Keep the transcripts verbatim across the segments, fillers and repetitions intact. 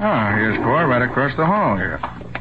Oh, here's Ford right across the hall here.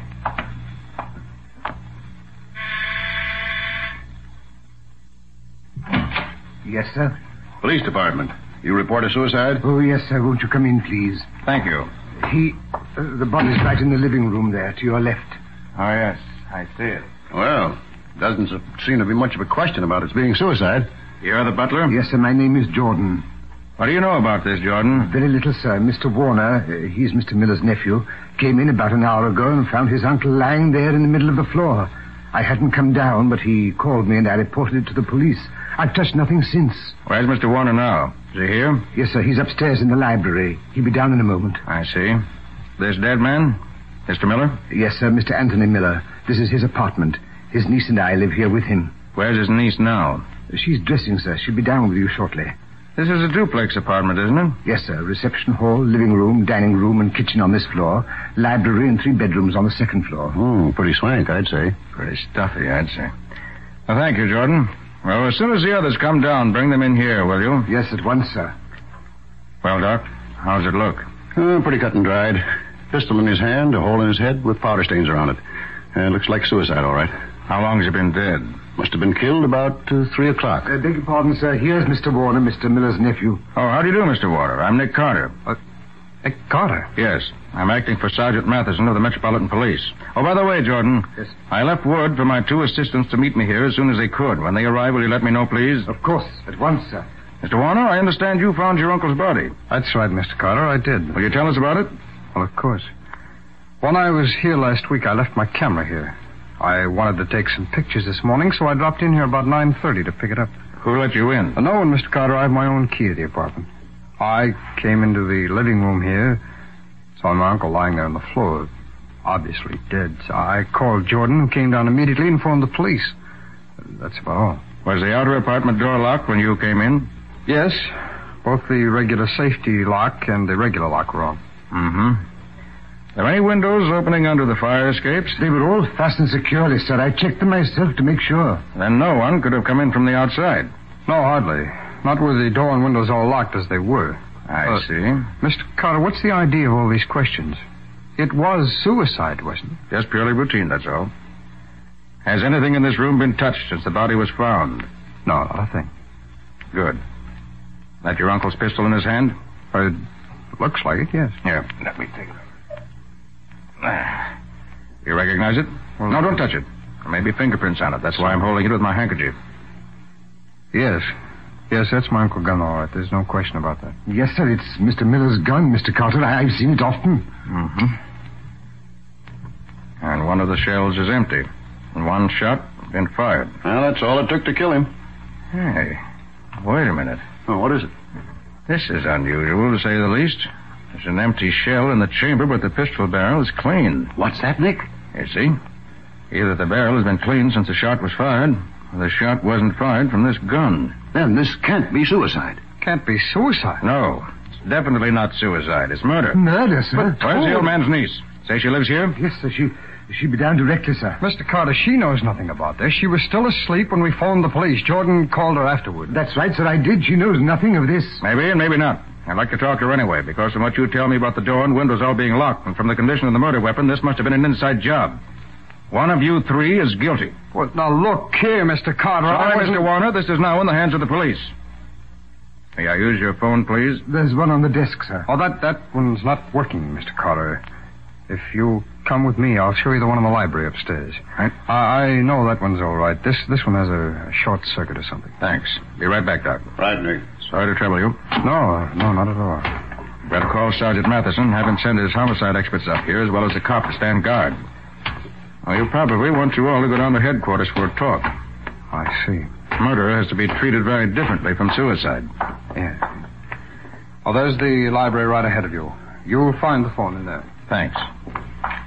Yes, sir? Police department. You report a suicide? Oh, yes, sir. Won't you come in, please? Thank you. He... Uh, the body's right in the living room there, to your left. Oh, yes. I see it. Well, doesn't seem to be much of a question about its being suicide. You're the butler? Yes, sir. My name is Jordan. What do you know about this, Jordan? Very little, sir. Mister Warner, uh, he's Mister Miller's nephew, came in about an hour ago and found his uncle lying there in the middle of the floor. I hadn't come down, but he called me and I reported it to the police. I've touched nothing since. Where's Mister Warner now? Is he here? Yes, sir. He's upstairs in the library. He'll be down in a moment. I see. This dead man? Mister Miller? Yes, sir. Mister Anthony Miller. This is his apartment. His niece and I live here with him. Where's his niece now? She's dressing, sir. She'll be down with you shortly. This is a duplex apartment, isn't it? Yes, sir. Reception hall, living room, dining room, and kitchen on this floor. Library and three bedrooms on the second floor. Hmm, pretty swank, I'd say. Pretty stuffy, I'd say. Well, thank you, Jordan. Well, as soon as the others come down, bring them in here, will you? Yes, at once, sir. Well, Doc, how's it look? Uh, pretty cut and dried. Pistol in his hand, a hole in his head with powder stains around it. Uh, looks like suicide, all right. How long has he been dead? Must have been killed about uh, three o'clock. Uh, beg your pardon, sir. Here's Mister Warner, Mister Miller's nephew. Oh, how do you do, Mister Warner? I'm Nick Carter. Uh, Nick Carter? Yes. I'm acting for Sergeant Matheson of the Metropolitan Police. Oh, by the way, Jordan. Yes. I left word for my two assistants to meet me here as soon as they could. When they arrive, will you let me know, please? Of course. At once, sir. Mister Warner, I understand you found your uncle's body. That's right, Mister Carter. I did. Will you tell us about it? Well, of course. When I was here last week, I left my camera here. I wanted to take some pictures this morning, so I dropped in here about nine thirty to pick it up. Who let you in? Uh, no one, Mister Carter. I have my own key to the apartment. I came into the living room here, saw my uncle lying there on the floor, obviously dead. So I called Jordan, who came down immediately and phoned the police. That's about all. Was the outer apartment door locked when you came in? Yes. Both the regular safety lock and the regular lock were on. Mm-hmm. Are there any windows opening under the fire escapes? They were all fastened securely, sir. I checked them myself to make sure. Then no one could have come in from the outside. No, hardly. Not with the door and windows all locked as they were. I uh, see. Mister Carter, what's the idea of all these questions? It was suicide, wasn't it? Just purely routine, that's all. Has anything in this room been touched since the body was found? No, not a thing. Good. That your uncle's pistol in his hand? Uh, looks like it, yes. Here, let me take it. You recognize it? Well, no, don't touch it. There may be fingerprints on it. That's why I'm holding it with my handkerchief. Yes. Yes, that's my Uncle Gun, all right. There's no question about that. Yes, sir. It's Mister Miller's gun, Mister Carter. I- I've seen it often. Mm-hmm. And one of the shells is empty. And one shot been fired. Well, that's all it took to kill him. Hey, wait a minute. Oh, what is it? This is unusual, to say the least. There's an empty shell in the chamber, but the pistol barrel is clean. What's that, Nick? You see? Either the barrel has been cleaned since the shot was fired, or the shot wasn't fired from this gun. Then this can't be suicide. Can't be suicide. No, it's definitely not suicide. It's murder. Murder, sir? But where's the old man's niece? Say she lives here? Yes, sir. She, she'll be down directly, sir. Mister Carter, she knows nothing about this. She was still asleep when we phoned the police. Jordan called her afterward. That's right, sir. I did. She knows nothing of this. Maybe and maybe not. I'd like to talk to her anyway, because from what you tell me about the door and windows all being locked, and from the condition of the murder weapon, this must have been an inside job. One of you three is guilty. Well, now look here, Mister Carter. All right, I Mister Warner, this is now in the hands of the police. May I use your phone, please? There's one on the desk, sir. Oh, that, that one's not working, Mister Carter. If you come with me, I'll show you the one in the library upstairs. Right. I, I know that one's all right. This this one has a, a short circuit or something. Thanks. Be right back, Doc. Right, Nick. Sorry to trouble you. No, no, not at all. Better call Sergeant Matheson, have him send his homicide experts up here, as well as a cop to stand guard. Well, you probably want you all to go down to headquarters for a talk. I see. Murder has to be treated very differently from suicide. Yeah. Oh, there's the library right ahead of you. You'll find the phone in there. Thanks.